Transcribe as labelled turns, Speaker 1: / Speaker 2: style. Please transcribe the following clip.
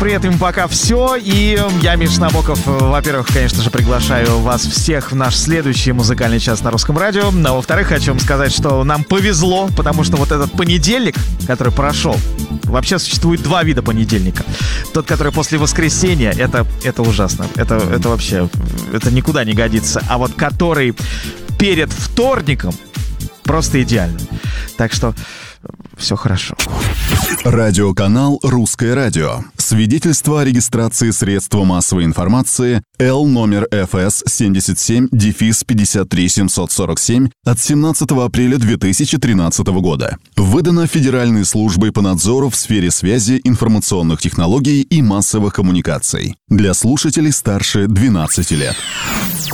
Speaker 1: при этом пока все. И я, Миша Набоков, во-первых, конечно же, приглашаю вас всех в наш следующий музыкальный час на Русском радио. А во-вторых, хочу вам сказать, что нам повезло, потому что вот этот понедельник, который прошел, вообще существует два вида понедельника. Тот, который после воскресенья, это ужасно. Это вообще, это никуда не годится. А вот который перед вторником, просто идеально. Так что все хорошо.
Speaker 2: Радиоканал «Русское радио». Свидетельство о регистрации средства массовой информации Л номер ФС 77-53747 от 17 апреля 2013 года. Выдано Федеральной службой по надзору в сфере связи, информационных технологий и массовых коммуникаций. Для слушателей старше 12 лет.